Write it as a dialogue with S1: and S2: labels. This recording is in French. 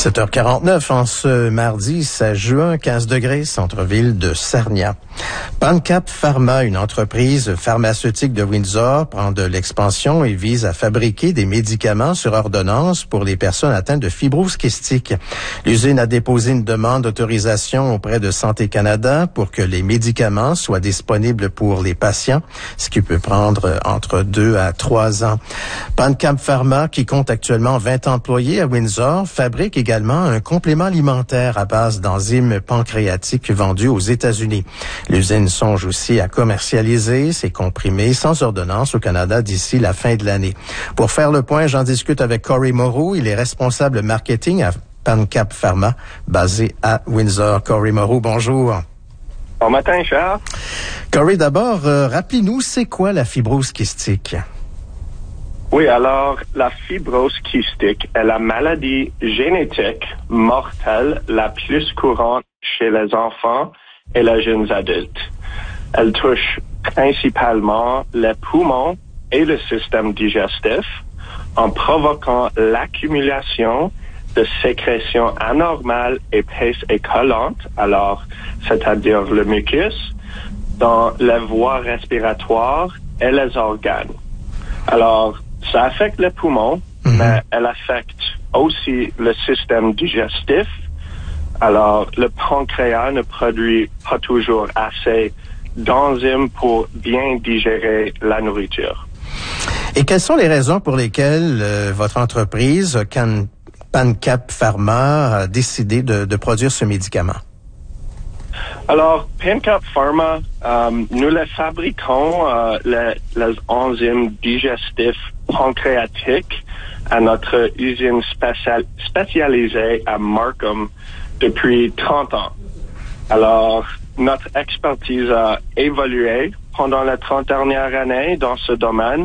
S1: 7h49 en ce mardi 16 juin, 15 degrés, centre-ville de Sarnia. PanCap Pharma, une entreprise pharmaceutique de Windsor, prend de l'expansion et vise à fabriquer des médicaments sur ordonnance pour les personnes atteintes de fibrose kystique. L'usine a déposé une demande d'autorisation auprès de Santé Canada pour que les médicaments soient disponibles pour les patients, ce qui peut prendre entre 2 à 3 ans. PanCap Pharma, qui compte actuellement 20 employés à Windsor, fabrique également un complément alimentaire à base d'enzymes pancréatiques vendu aux États-Unis. L'usine songe aussi à commercialiser ces comprimés sans ordonnance au Canada d'ici la fin de l'année. Pour faire le point, j'en discute avec Corey Moreau. Il est responsable marketing à PanCap Pharma, basé à Windsor. Corey Moreau, bonjour.
S2: Bon matin, Charles.
S1: Corey, d'abord, rappelez-nous, c'est quoi la fibrose kystique?
S2: Oui, alors, la fibrose kystique est la maladie génétique mortelle la plus courante chez les enfants et les jeunes adultes. Elle touche principalement les poumons et le système digestif en provoquant l'accumulation de sécrétions anormales, épaisses et collantes, alors, c'est-à-dire le mucus, dans les voies respiratoires et les organes. Alors, ça affecte les poumons, mais elle affecte aussi le système digestif. Alors, le pancréas ne produit pas toujours assez d'enzymes pour bien digérer la nourriture.
S1: Et quelles sont les raisons pour lesquelles votre entreprise, PanCap Pharma, a décidé de produire ce médicament?
S2: Alors, PanCap Pharma, nous les fabriquons, les enzymes digestifs pancréatiques à notre usine spécialisée à Markham depuis 30 ans. Alors, notre expertise a évolué pendant les 30 dernières années dans ce domaine